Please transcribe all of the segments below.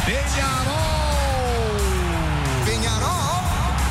Penharol.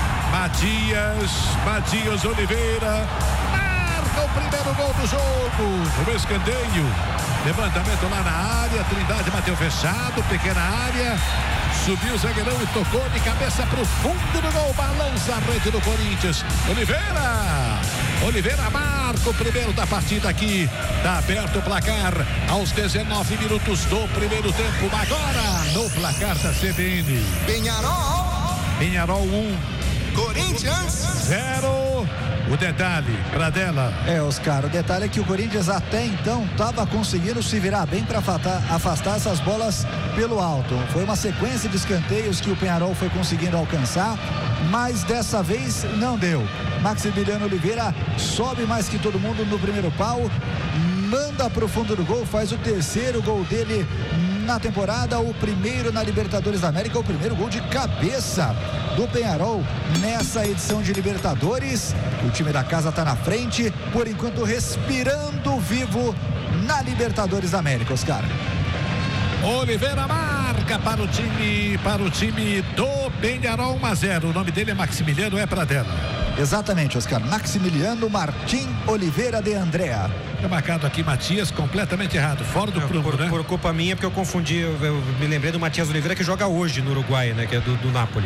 Matias Oliveira marca o primeiro gol do jogo. No escanteio. Levantamento lá na área. Trindade bateu fechado. Pequena área. Subiu o zagueirão e tocou de cabeça para o fundo do gol. Balança a rede do Corinthians. Oliveira marca o primeiro da partida aqui. Está aberto o placar aos 19 minutos do primeiro tempo. Agora no placar da CBN. Penharol 1. Corinthians 0. O detalhe, Pradella. Oscar, o detalhe é que o Corinthians até então estava conseguindo se virar bem para afastar essas bolas pelo alto. Foi uma sequência de escanteios que o Penharol foi conseguindo alcançar, mas dessa vez não deu. Maximiliano Oliveira sobe mais que todo mundo no primeiro pau, manda para o fundo do gol, faz o terceiro gol dele na temporada, o primeiro na Libertadores da América, o primeiro gol de cabeça do Penharol nessa edição de Libertadores. O time da casa está na frente, por enquanto respirando vivo na Libertadores da América, Oscar. Oliveira marca para o time do Penharol 1-0. O nome dele é Maximiliano, Pradella. Exatamente, Oscar. Maximiliano Martim Oliveira de Andrea. É marcado aqui Matias, completamente errado, fora do prumo, né? Por culpa minha, porque eu confundi, eu me lembrei do Matias Oliveira, que joga hoje no Uruguai, né? Que é do Napoli.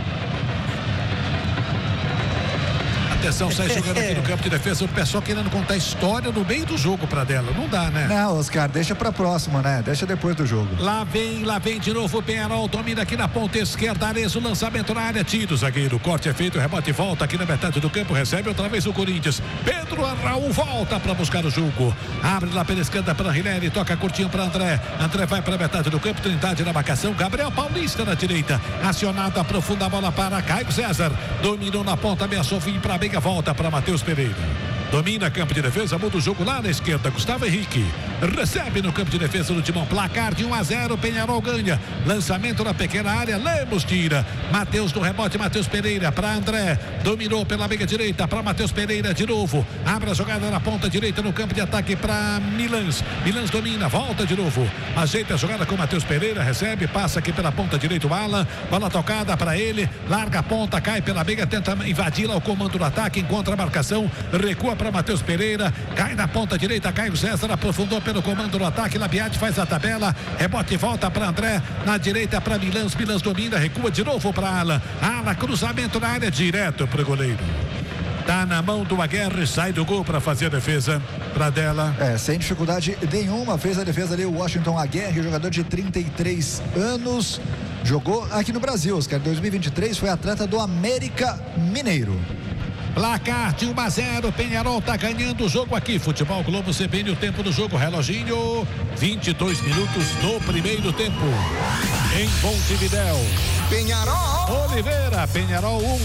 Atenção, sai jogando aqui no campo de defesa. O pessoal querendo contar história no meio do jogo, Pradella. Não dá, né? Não, Oscar, deixa pra próxima, né? Deixa depois do jogo. Lá vem de novo o Penharol. Domina aqui na ponta esquerda. Arezzo, lançamento na área. Tira o zagueiro. Corte é feito. Rebote volta aqui na metade do campo. Recebe outra vez o Corinthians. Pedro Raul volta pra buscar o jogo. Abre lá pela esquerda para Rinelli. Toca curtinho pra André. André vai pra metade do campo. Trindade na marcação. Gabriel Paulista na direita. Acionado. Aprofunda a bola para Caio César. Dominou na ponta. Ameaçou vir pra Veiga. Volta para Matheus Pereira. Domina campo de defesa, muda o jogo lá na esquerda. Gustavo Henrique recebe no campo de defesa do Timão. Placar de 1-0. Penharol ganha. Lançamento na pequena área. Lemos tira. Matheus no rebote. Matheus Pereira para André. Dominou pela meia direita para Matheus Pereira de novo. Abre a jogada na ponta direita no campo de ataque para Milans. Milans domina. Volta de novo. Ajeita a jogada com Matheus Pereira. Recebe. Passa aqui pela ponta direita o Alan. Bola tocada para ele. Larga a ponta. Cai pela meia. Tenta invadir lá o comando do ataque. Encontra a marcação. Recua para Matheus Pereira, cai na ponta direita, Caio César aprofundou pelo comando do ataque, Labiati faz a tabela, rebote volta para André, na direita para Milans domina, recua de novo para Alan, cruzamento na área, direto para o goleiro. Tá na mão do Aguirre, sai do gol para fazer a defesa. Pradella. Sem dificuldade nenhuma, fez a defesa ali o Washington Aguirre, jogador de 33 anos, jogou aqui no Brasil, Oscar, 2023, foi atleta do América Mineiro. Placar de 1-0, Penharol tá ganhando o jogo aqui. Futebol Globo CBN, o tempo do jogo, reloginho, 22 minutos do primeiro tempo. Em Montevidéu. Penharol. Oliveira, Penharol 1.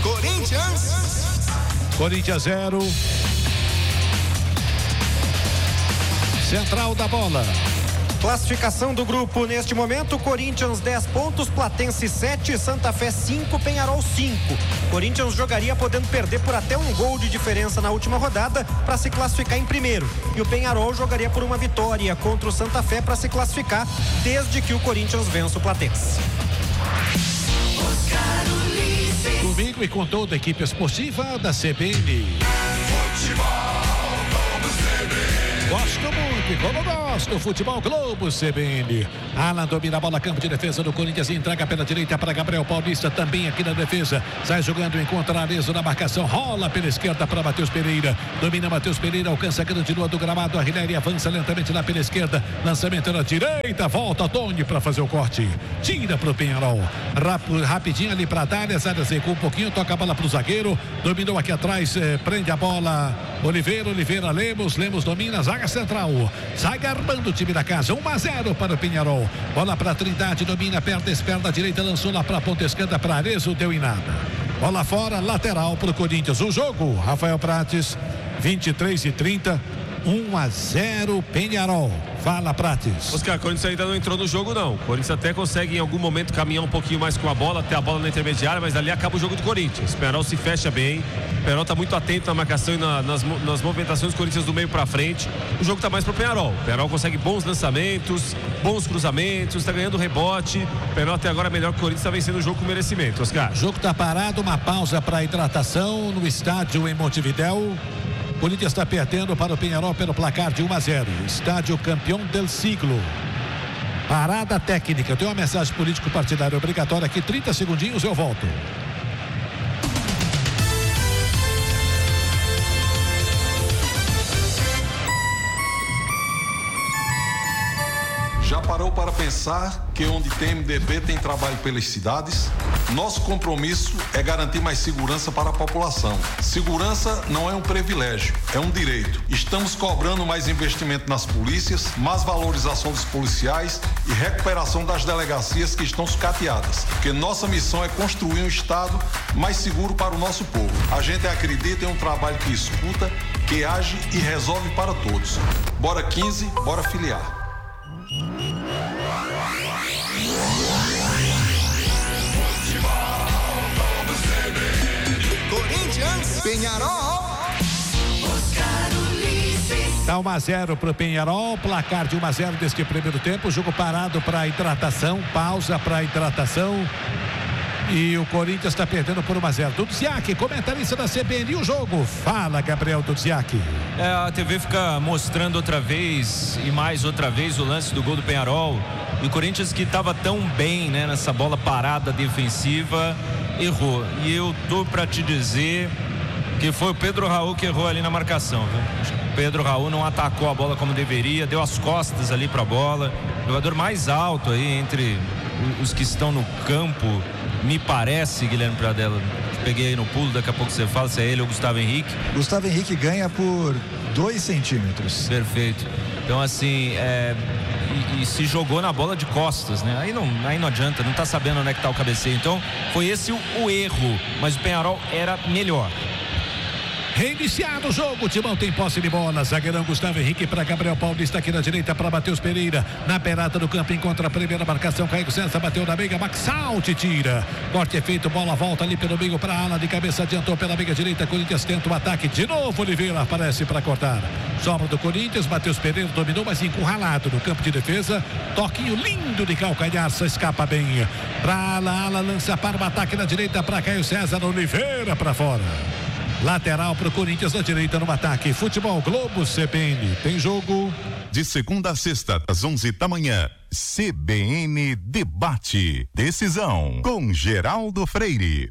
Corinthians 0. Central da bola. Classificação do grupo neste momento: Corinthians 10 pontos, Platense 7, Santa Fé 5, Penharol 5. Corinthians jogaria podendo perder por até um gol de diferença na última rodada para se classificar em primeiro. E o Penharol jogaria por uma vitória contra o Santa Fé para se classificar, desde que o Corinthians vença o Platense. Comigo e com toda a equipe esportiva da CBN. Gosto muito, e como gosto, Futebol Globo CBN. Alan domina a bola, campo de defesa do Corinthians, entrega pela direita para Gabriel Paulista, também aqui na defesa, sai jogando, encontra Arezzo na marcação, rola pela esquerda para Matheus Pereira, domina Matheus Pereira, alcança a grande lua do gramado, a Rinelli avança lentamente lá pela esquerda, lançamento na direita, volta Tony para fazer o corte, tira para o Penharol, rapidinho ali para Dália, Dália secou um pouquinho, toca a bola para o zagueiro, dominou aqui atrás, prende a bola, Oliveira, Lemos domina, zaga central, sai armando o time da casa, 1-0 para o Penharol, bola para Trindade, domina, perna esquerda, direita, lançou lá para a ponta esquerda para Arezzo, deu em nada, bola fora, lateral para o Corinthians, o jogo, Rafael Prates, 23:30, 1-0 Penharol. Fala, Prates. Oscar, o Corinthians ainda não entrou no jogo, não. O Corinthians até consegue em algum momento caminhar um pouquinho mais com a bola, ter a bola na intermediária, mas ali acaba o jogo do Corinthians. O Penharol se fecha bem, o Penharol está muito atento na marcação e nas movimentações do Corinthians do meio para frente. O jogo está mais pro Penharol. O Penharol consegue bons lançamentos, bons cruzamentos, está ganhando rebote. O Penharol até agora é melhor que o Corinthians, está vencendo o jogo com merecimento, Oscar. O jogo está parado, uma pausa para hidratação no estádio em Montevidéu. O Corinthians está perdendo para o Penharol pelo placar de 1-0. Estádio campeão del siglo. Parada técnica. Eu tenho uma mensagem político-partidária obrigatória aqui. 30 segundinhos, eu volto. Já parou para pensar que onde tem MDB tem trabalho pelas cidades? Nosso compromisso é garantir mais segurança para a população. Segurança não é um privilégio, é um direito. Estamos cobrando mais investimento nas polícias, mais valorização dos policiais e recuperação das delegacias que estão sucateadas. Porque nossa missão é construir um estado mais seguro para o nosso povo. A gente acredita em um trabalho que escuta, que age e resolve para todos. Bora 15, bora filiar. Corinthians, Penharol. Tá 1-0 pro Penharol, placar de 1-0 deste primeiro tempo, jogo parado para hidratação, pausa para hidratação. E o Corinthians está perdendo por 1-0. Dudziak, comentarista da CBN, e o jogo? Fala, Gabriel Dudziak. A TV fica mostrando outra vez e mais outra vez o lance do gol do Penharol. E o Corinthians, que estava tão bem, né, nessa bola parada defensiva, errou. E eu tô para te dizer que foi o Pedro Raul que errou ali na marcação, viu? O Pedro Raul não atacou a bola como deveria, deu as costas ali para a bola. O jogador mais alto aí entre os que estão no campo, me parece, Guilherme Pradella. Peguei aí no pulo, daqui a pouco você fala se é ele ou Gustavo Henrique. Gustavo Henrique ganha por 2 centímetros. Perfeito. Então, assim, e se jogou na bola de costas, né? Aí não adianta, não tá sabendo onde é que tá o cabeceio. Então, foi esse o erro, mas o Penharol era melhor. Reiniciado o jogo, o Timão tem posse de bola. Zagueirão Gustavo Henrique para Gabriel Paulista aqui na direita para Matheus Pereira. Na beirada do campo encontra a primeira marcação. Caio César bateu na meia, Maxalt tira. Corte é feito, bola volta ali pelo meio para a ala de cabeça, adiantou pela meia direita. Corinthians tenta o ataque de novo. Oliveira aparece para cortar. Sobra do Corinthians, Matheus Pereira dominou, mas encurralado no campo de defesa. Toquinho lindo de calcanhar, só escapa bem. Para a ala, lança para o ataque na direita para Caio César. Oliveira para fora. Lateral para o Corinthians na direita no ataque. Futebol Globo CBN. Tem jogo de segunda a sexta às 11 da manhã. CBN Debate. Decisão com Geraldo Freire.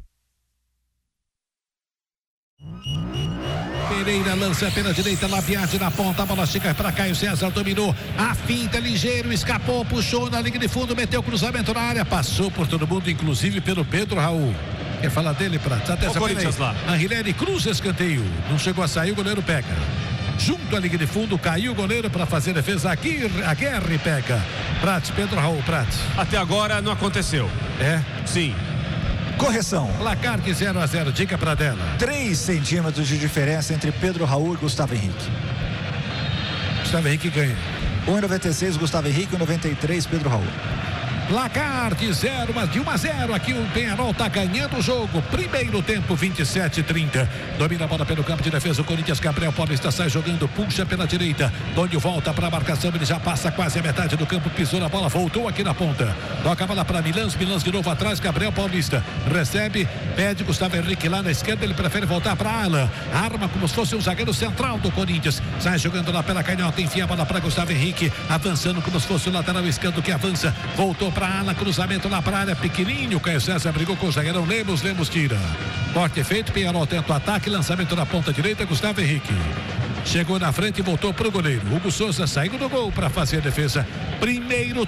Pereira lança pela direita, Labiade na ponta, a bola chega para Caio César, dominou a finta, ligeiro, escapou, puxou na linha de fundo, meteu cruzamento na área, passou por todo mundo, inclusive pelo Pedro Raul. Quer falar dele, Prato? Até essa Corinthians lá. Anrilelli cruza escanteio, não chegou a sair, o goleiro pega. Junto à linha de fundo, caiu o goleiro para fazer defesa. Aguirre pega. Prato, Pedro Raul, Prato. Até agora não aconteceu. É? Sim. Correção. Placar de 0-0, dica para dela. 3 centímetros de diferença entre Pedro Raul e Gustavo Henrique. Gustavo Henrique ganha. 1,96 Gustavo Henrique, 1,93 Pedro Raul. Placar de 1-0 aqui o Penharol tá ganhando o jogo. Primeiro tempo, 27-30. Domina a bola pelo campo de defesa. O Corinthians, Gabriel Paulista sai jogando, puxa pela direita. Tônio volta para a marcação, ele já passa quase a metade do campo, pisou na bola, voltou aqui na ponta. Toca a bola para Milans de novo atrás, Gabriel Paulista recebe, pede Gustavo Henrique lá na esquerda, ele prefere voltar para a ala. Arma como se fosse um zagueiro central do Corinthians. Sai jogando lá pela canhota, enfia a bola para Gustavo Henrique, avançando como se fosse o lateral esquerdo que avança. Voltou para a ala, cruzamento lá para a área, pequenininho. Caio César brigou com o zagueirão Lemos tira. Corte feito, Penharol tenta o ataque, lançamento na ponta direita, Gustavo Henrique. Chegou na frente e voltou para o goleiro. Hugo Souza saindo do gol para fazer a defesa. Primeiro